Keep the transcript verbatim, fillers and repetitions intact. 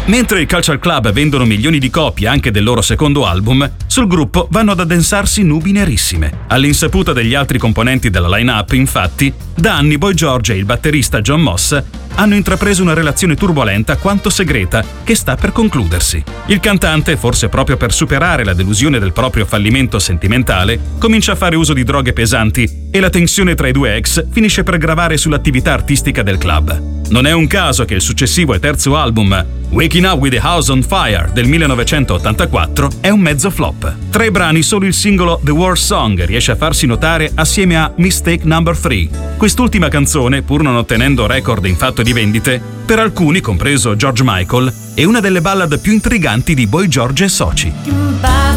Mentre i Culture Club vendono milioni di copie anche del loro secondo album, sul gruppo vanno ad addensarsi nubi nerissime. All'insaputa degli altri componenti della line-up, infatti, da anni Boy George e il batterista John Moss hanno intrapreso una relazione turbolenta quanto segreta che sta per concludersi. Il cantante, forse proprio per superare la delusione del proprio fallimento sentimentale, comincia a fare uso di droghe pesanti e la tensione tra i due ex finisce per gravare sull'attività artistica del club. Non è un caso che il successivo e terzo album, Waking Up with the House on Fire del millenovecentottantaquattro, è un mezzo flop. Tra i brani solo il singolo The War Song riesce a farsi notare assieme a Mistake number three. Quest'ultima canzone, pur non ottenendo record in fatto di vendite, per alcuni, compreso George Michael, è una delle ballad più intriganti di Boy George e soci.